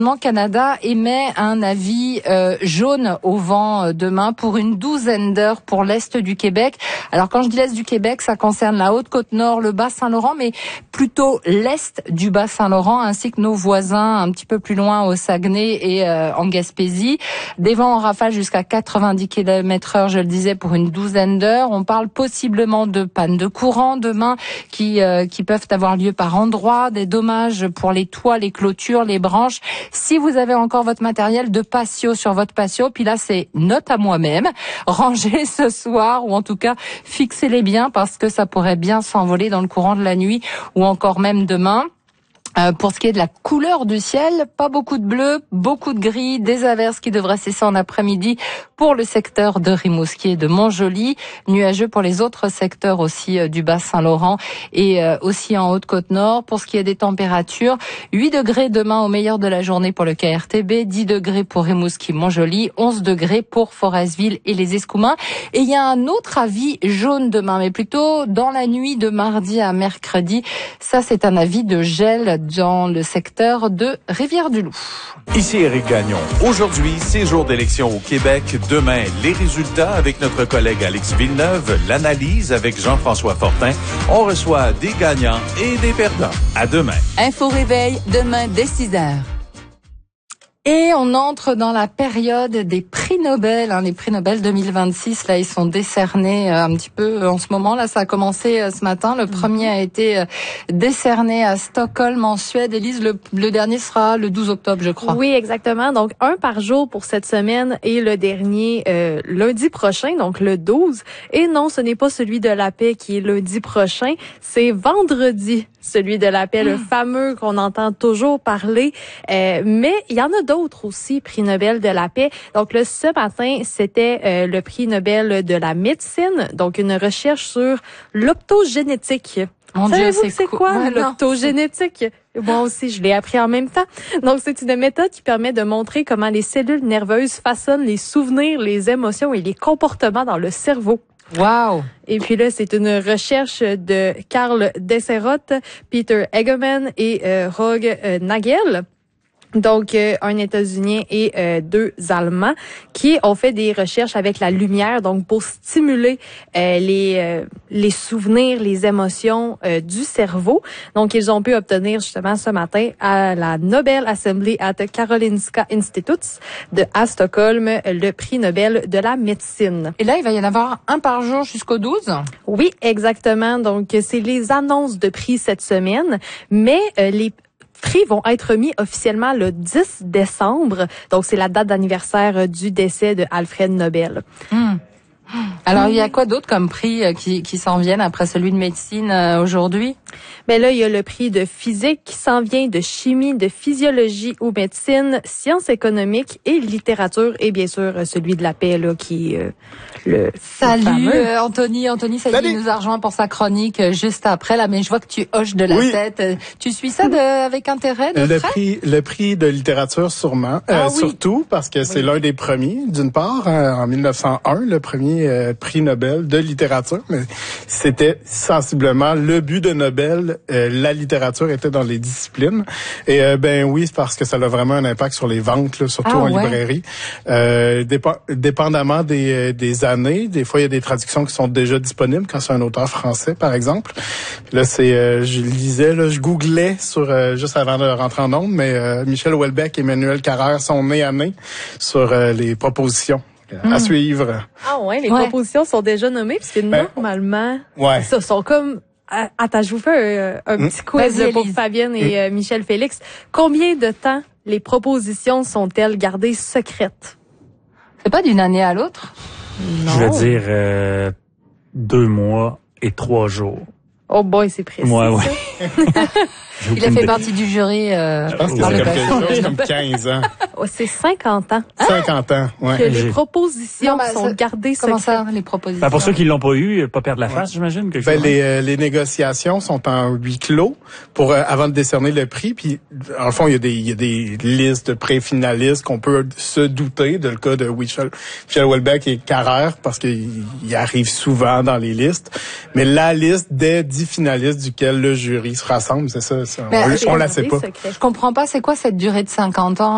Canada émet un avis jaune au vent demain pour une douzaine d'heures pour l'est du Québec. Alors quand je dis l'est du Québec, ça concerne la Haute-Côte-Nord, le Bas-Saint-Laurent, mais plutôt l'est du Bas-Saint-Laurent ainsi que nos voisins un petit peu plus loin au Saguenay et en Gaspésie. Des vents en rafale jusqu'à 90 km/h, je le disais, pour une douzaine d'heures. On parle possiblement de panne de courant demain qui peuvent avoir lieu par endroits, des dommages pour les toits, les clôtures, les branches. Si vous avez encore votre matériel de patio sur votre patio, puis là c'est note à moi-même, rangez ce soir ou en tout cas fixez-les bien parce que ça pourrait bien s'envoler dans le courant de la nuit ou encore même demain. Pour ce qui est de la couleur du ciel, pas beaucoup de bleu, beaucoup de gris, des averses qui devraient cesser en après-midi pour le secteur de Rimouski et de Montjoly, nuageux pour les autres secteurs aussi du Bas-Saint-Laurent et aussi en Haute-Côte-Nord. Pour ce qui est des températures, 8 degrés demain au meilleur de la journée pour le KRTB, 10 degrés pour Rimouski, Montjoly, 11 degrés pour Forestville et les Escoumins. Et il y a un autre avis jaune demain, mais plutôt dans la nuit de mardi à mercredi. Ça, c'est un avis de gel dans le secteur de Rivière-du-Loup. Ici Éric Gagnon. Aujourd'hui, c'est jour d'élection au Québec. Demain, les résultats avec notre collègue Alex Villeneuve. L'analyse avec Jean-François Fortin. On reçoit des gagnants et des perdants. À demain. Info Réveil, demain dès 6h. Et on entre dans la période des prix Nobel, les prix Nobel 2026. Là, ils sont décernés un petit peu en ce moment. Là, ça a commencé ce matin. Le premier a été décerné à Stockholm en Suède. Élise, le dernier sera le 12 octobre, je crois. Oui, exactement. Donc, un par jour pour cette semaine et le dernier lundi prochain, donc le 12. Et non, ce n'est pas celui de la paix qui est lundi prochain. C'est vendredi, celui de la paix, le fameux qu'on entend toujours parler. Mais il y en a d'autres aussi, prix Nobel de la paix. Donc, ce matin, c'était le prix Nobel de la médecine, donc une recherche sur l'optogénétique. Savez-vous c'est quoi l'optogénétique? Moi aussi, je l'ai appris en même temps. Donc, c'est une méthode qui permet de montrer comment les cellules nerveuses façonnent les souvenirs, les émotions et les comportements dans le cerveau. Wow! Et puis là, c'est une recherche de Karl Desseroth, Peter Egerman et Rogue Nagel. Donc, un États-Unien et 2 Allemands qui ont fait des recherches avec la lumière, donc pour stimuler les souvenirs, les émotions du cerveau. Donc, ils ont pu obtenir justement ce matin à la Nobel Assembly at Karolinska Institutet à Stockholm le prix Nobel de la médecine. Et là, il va y en avoir un par jour jusqu'au 12? Oui, exactement. Donc, c'est les annonces de prix cette semaine, mais les prix vont être mis officiellement le 10 décembre. Donc, c'est la date d'anniversaire du décès de Alfred Nobel. Alors, il y a quoi d'autre comme prix qui s'en viennent après celui de médecine aujourd'hui? Ben là, il y a le prix de physique qui s'en vient, de chimie, de physiologie ou médecine, sciences économiques et littérature, et bien sûr celui de la paix là qui le Salut fameux. Anthony, ça y est, il nous a rejoint pour sa chronique juste après là, mais je vois que tu hoches de la tête. Tu suis ça avec intérêt de près? Le prix de littérature sûrement, surtout parce que c'est l'un des premiers. D'une part, en 1901, le premier prix Nobel de littérature, mais c'était sensiblement le but de Nobel. La littérature était dans les disciplines. Et ben oui, c'est parce que ça a vraiment un impact sur les ventes, là, surtout en librairie. Dépendamment des années, des fois il y a des traductions qui sont déjà disponibles quand c'est un auteur français, par exemple. Là, je lisais, là, je googlais sur juste avant de rentrer en ondes, mais Michel Houellebecq et Emmanuel Carrère sont nez à nez sur les propositions. À suivre. Ah ouais, les propositions sont déjà nommées puisque normalement, ça sont comme. Attends, je vous fais un petit quiz pour Fabienne et Michel Félix. Combien de temps les propositions sont-elles gardées secrètes? C'est pas d'une année à l'autre? Non. Je vais dire 2 mois et 3 jours. Oh boy, c'est précis. Ouais. Il a fait partie du jury. Je pense que c'est quelque chose comme 15 ans. C'est 50 ans. 50 ans, ouais. Que les propositions sont gardées secrètes. Comment ça, les propositions? Pour ceux qui l'ont pas eu, pas perdre la face, j'imagine. Les négociations sont en huis clos pour avant de décerner le prix. Puis, en fond, il y a des listes de pré-finalistes qu'on peut se douter de le cas de Michel Houellebecq et Carrère parce qu'il arrive souvent dans les listes. Mais la liste des 10 finalistes duquel le jury se rassemble, c'est ça. On la sait pas. Je comprends pas, c'est quoi cette durée de 50 ans?